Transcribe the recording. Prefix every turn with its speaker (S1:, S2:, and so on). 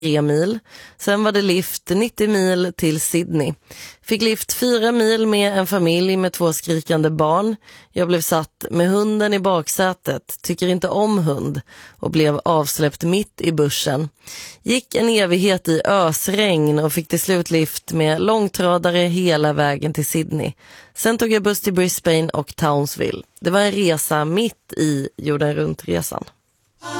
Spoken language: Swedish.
S1: 3 mil. Sen var det lift 90 mil till Sydney. Fick lift 4 mil med en familj med 2 skrikande barn. Jag blev satt med hunden i baksätet, tycker inte om hund, och blev avsläppt mitt i bussen. Gick en evighet i ösregn och fick till slut lift med långtradare hela vägen till Sydney. Sen tog jag buss till Brisbane och Townsville. Det var en resa mitt i jorden runt resan.